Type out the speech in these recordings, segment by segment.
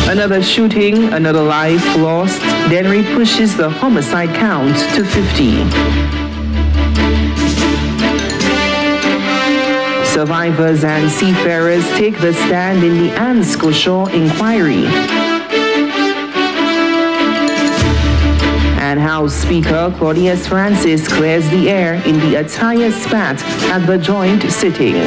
Another shooting, another life lost. Dennery pushes the homicide count to 50. Survivors and seafarers take the stand in the Anne Scotiaw inquiry. And House Speaker Claudius Francis clears the air in the attire spat at the joint sitting.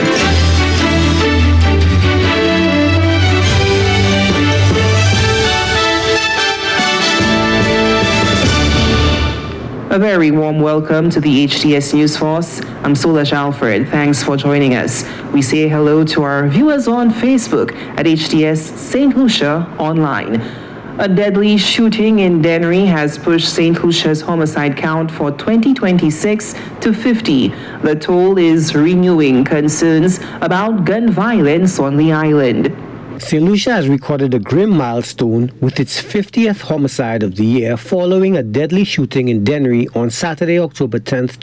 A very warm welcome to the HTS News Force. I'm Solange Alfred. Thanks for joining us. We say hello to our viewers on Facebook at HTS St. Lucia Online. A deadly shooting in Dennery has pushed St. Lucia's homicide count for 2026 to 50. The toll is renewing concerns about gun violence on the island. St. Lucia has recorded a grim milestone with its 50th homicide of the year following a deadly shooting in Dennery on Saturday, October 10th,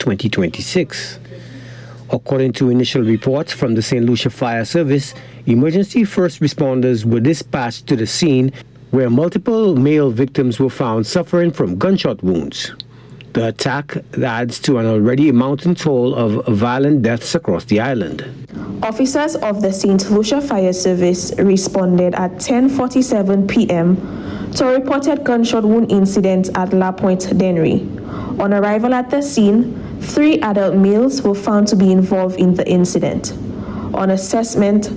2026. According to initial reports from the St. Lucia Fire Service, emergency first responders were dispatched to the scene where multiple male victims were found suffering from gunshot wounds. The attack adds to an already mounting toll of violent deaths across the island. Officers of the St. Lucia Fire Service responded at 10:47 p.m. to a reported gunshot wound incident at La Pointe, Dennery. On arrival at the scene, 3 adult males were found to be involved in the incident. On assessment,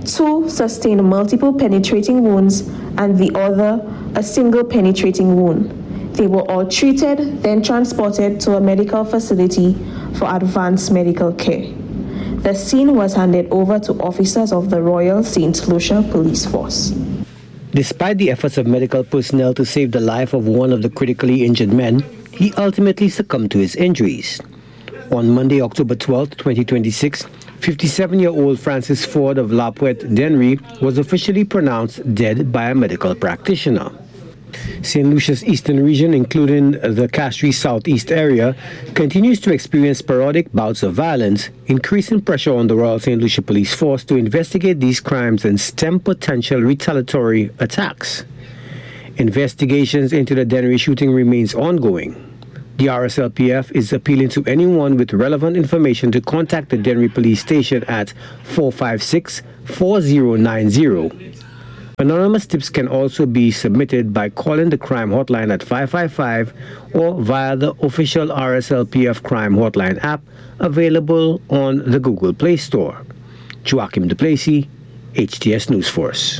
2 sustained multiple penetrating wounds and the other a single penetrating wound. They were all treated, then transported to a medical facility for advanced medical care. The scene was handed over to officers of the Royal St. Lucia Police Force. Despite the efforts of medical personnel to save the life of one of the critically injured men, he ultimately succumbed to his injuries. On Monday, October 12, 2026, 57-year-old Francis Ford of La Pointe, Dennery, was officially pronounced dead by a medical practitioner. St. Lucia's eastern region, including the Castries Southeast area, continues to experience sporadic bouts of violence, increasing pressure on the Royal St. Lucia Police Force to investigate these crimes and stem potential retaliatory attacks. Investigations into the Dennery shooting remains ongoing. The RSLPF is appealing to anyone with relevant information to contact the Dennery Police Station at 456-4090. Anonymous tips can also be submitted by calling the crime hotline at 555 or via the official RSLPF crime hotline app available on the Google Play Store. Joachim Duplessis, HTS News Force.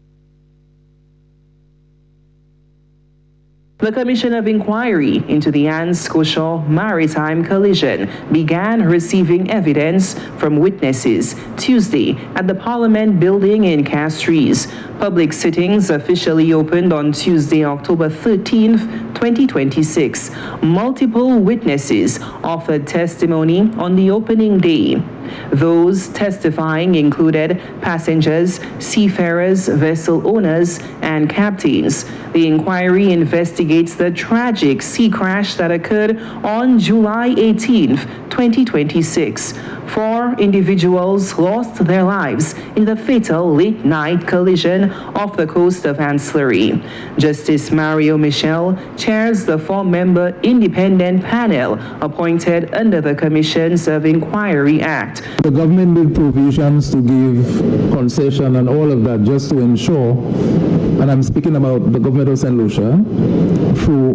The Commission of Inquiry into the Anne Scotiaw maritime collision began receiving evidence from witnesses Tuesday at the Parliament building in Castries. Public sittings officially opened on Tuesday, October 13th, 2026. Multiple witnesses offered testimony on the opening day. Those testifying included passengers, seafarers, vessel owners, and captains. The inquiry investigates the tragic sea crash that occurred on July 18th, 2026. 4 individuals lost their lives in the fatal late-night collision off the coast of Ancillary. Justice Mario Michel chairs the 4-member independent panel appointed under the Commissions of Inquiry Act. The government made provisions to give concession and all of that just to ensure, and I'm speaking about the government of St. Lucia, through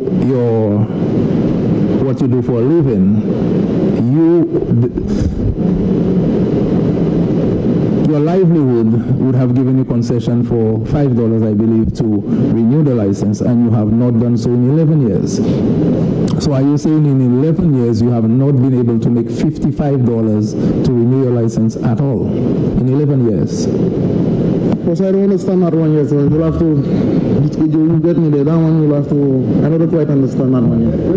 what you do for a living, your livelihood would have given you concession for $5, I believe, to renew the license, and you have not done so in 11 years. So are you saying in 11 years you have not been able to make $55 to renew your license at all? In 11 years? Because I don't understand that one yet, so you'll have to, you get me there, that one you'll have to, I don't quite understand that one yet.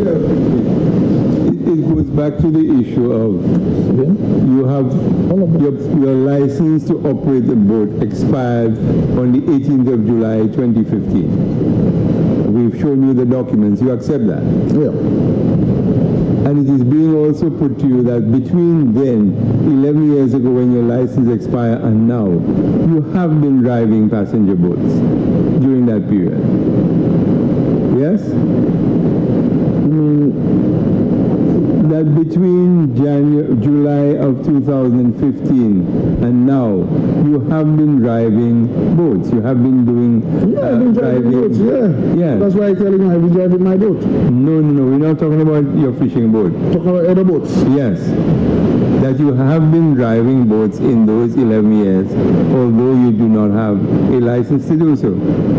It goes back to the issue of you have your license to operate the boat expired on the 18th of July 2015. We've shown you the documents. You accept that? Yeah. And it is being also put to you that between then, 11 years ago when your license expired and now, you have been driving passenger boats. during that period. Yes? That between July of 2015 and now, you have been driving boats. You have been doing I've been driving boats, yeah. That's why I tell you I've been driving my boat. No. We're not talking about your fishing boat. Talking about other boats. Yes. That you have been driving boats in those 11 years, although you do not have a license to do so.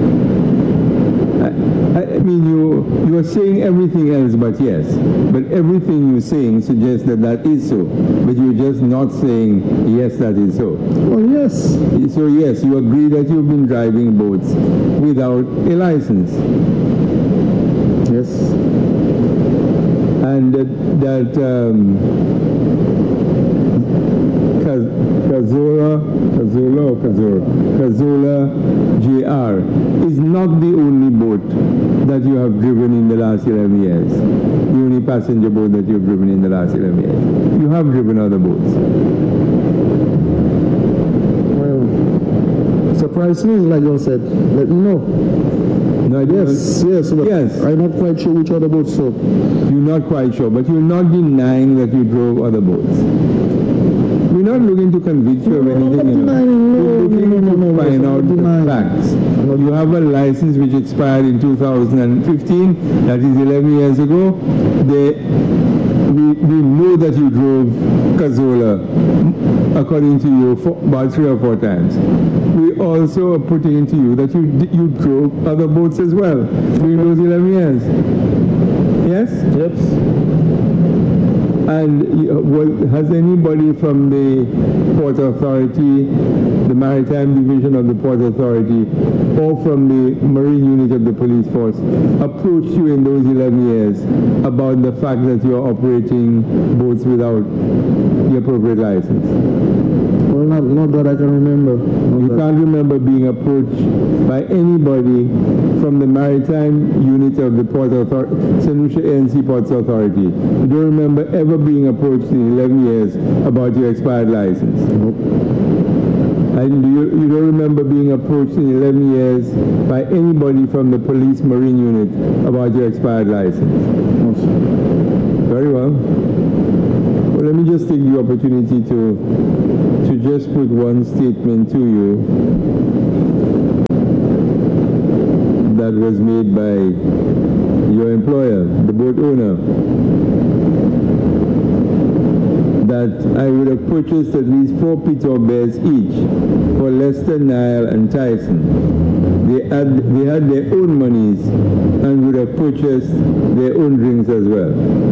I mean, you are saying everything else but yes. But everything you're saying suggests that that is so. But you're just not saying, yes, that is so. Oh, yes. So, yes, you agree that you've been driving boats without a license. Yes. And that Cazola JR is not the only boat that you have driven in the last 11 years. The only passenger boat that you've driven in the last 11 years. You have driven other boats. Well, surprise me, like you said. Let me know. No, yes. Yes. I'm not quite sure which other boats, so. You're not quite sure, but you're not denying that you drove other boats. We're not looking to convict you of anything. We're looking to find out the facts. You have a license which expired in 2015, that is 11 years ago. We know that you drove Cazola, according to you, about 3 or 4 times. We also are putting into you that you drove other boats as well during those 11 years. Yes? Yes. And has anybody from the Port Authority, the Maritime Division of the Port Authority, or from the Marine Unit of the Police Force approached you in those 11 years about the fact that you are operating boats without the appropriate license? Well, not that I can remember. You can't remember being approached by anybody from the Maritime Unit of the Port Authority, St. Lucia ANC Ports Authority. You don't remember ever being approached in 11 years about your expired license? Nope. And you don't remember being approached in 11 years by anybody from the Police Marine Unit about your expired license? No, sir. Very well. Well, let me just take the opportunity to just put one statement to you that was made by your employer, the boat owner, that I would have purchased at least 4 Peter bears each for Lester, Nile, and Tyson. They had their own monies and would have purchased their own drinks as well.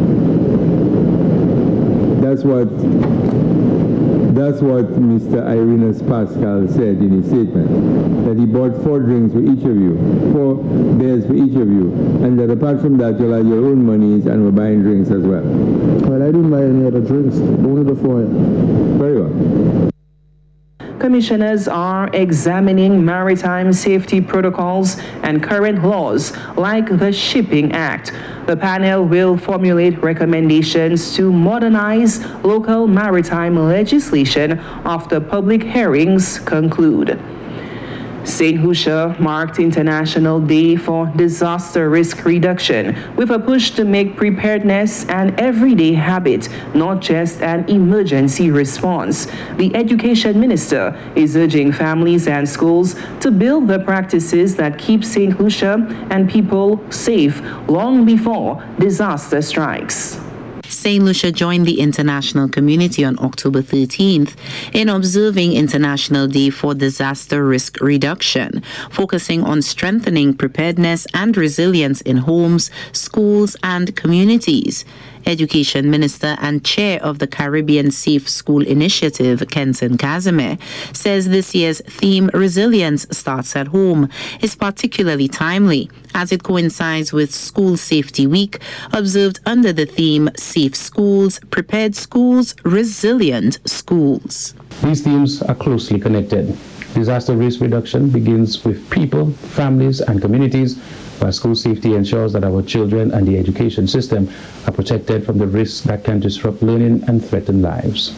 That's what Mr. Irenas Pascal said in his statement, that he bought 4 drinks for each of you, 4 beers for each of you, and that apart from that, you had your own monies and were buying drinks as well. Well, I didn't buy any other drinks, only the 4. Very well. Commissioners are examining maritime safety protocols and current laws like the Shipping Act. The panel will formulate recommendations to modernize local maritime legislation after public hearings conclude. St. Lucia marked International Day for Disaster Risk Reduction with a push to make preparedness an everyday habit, not just an emergency response. The Education Minister is urging families and schools to build the practices that keep St. Lucia and people safe long before disaster strikes. St. Lucia joined the international community on October 13th in observing International Day for Disaster Risk Reduction, focusing on strengthening preparedness and resilience in homes, schools, and communities. Education Minister and Chair of the Caribbean Safe School Initiative, Kenton Casimir, says this year's theme, Resilience Starts at Home, is particularly timely as it coincides with School Safety Week, observed under the theme Safe Schools, Prepared Schools, Resilient Schools. These themes are closely connected. Disaster risk reduction begins with people, families, and communities, while school safety ensures that our children and the education system are protected from the risks that can disrupt learning and threaten lives.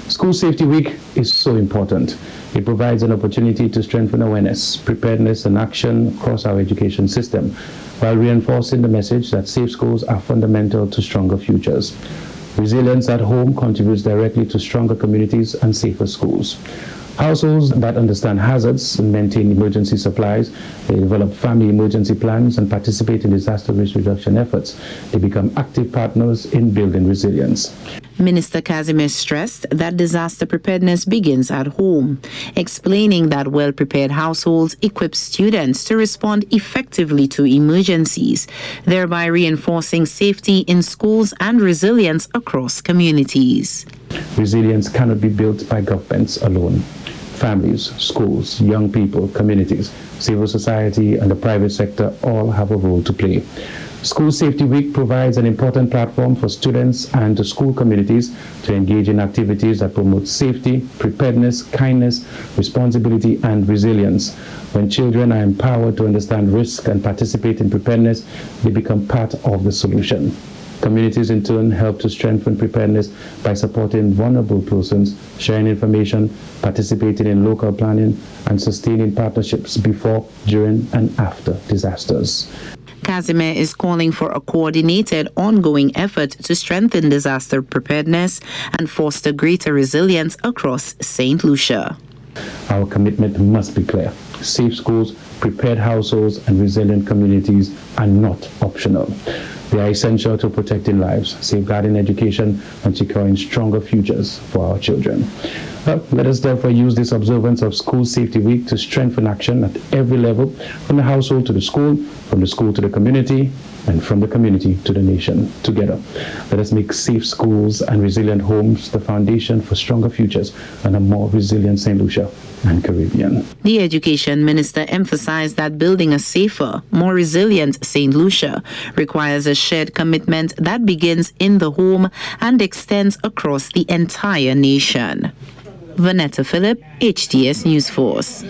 School Safety Week is so important. It provides an opportunity to strengthen awareness, preparedness, and action across our education system, while reinforcing the message that safe schools are fundamental to stronger futures. Resilience at home contributes directly to stronger communities and safer schools. Households that understand hazards and maintain emergency supplies, they develop family emergency plans and participate in disaster risk reduction efforts. They become active partners in building resilience. Minister Casimir stressed that disaster preparedness begins at home, explaining that well-prepared households equip students to respond effectively to emergencies, thereby reinforcing safety in schools and resilience across communities. Resilience cannot be built by governments alone. Families, schools, young people, communities, civil society, and the private sector all have a role to play. School Safety Week provides an important platform for students and the school communities to engage in activities that promote safety, preparedness, kindness, responsibility, and resilience. When children are empowered to understand risk and participate in preparedness, they become part of the solution. Communities, in turn, help to strengthen preparedness by supporting vulnerable persons, sharing information, participating in local planning, and sustaining partnerships before, during, and after disasters. Casimir is calling for a coordinated, ongoing effort to strengthen disaster preparedness and foster greater resilience across St. Lucia. Our commitment must be clear. Safe schools, prepared households, and resilient communities are not optional. They are essential to protecting lives, safeguarding education, and securing stronger futures for our children. Well, let us therefore use this observance of School Safety Week to strengthen action at every level, from the household to the school to the community, and from the community to the nation. Together, let us make safe schools and resilient homes the foundation for stronger futures and a more resilient St. Lucia and Caribbean. The Education Minister emphasized that building a safer, more resilient St. Lucia requires a shared commitment that begins in the home and extends across the entire nation. Vanetta Phillip, HTS News Force.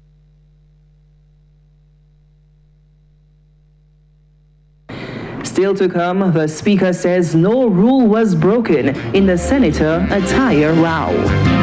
Still to come, the Speaker says no rule was broken in the Senator attire row.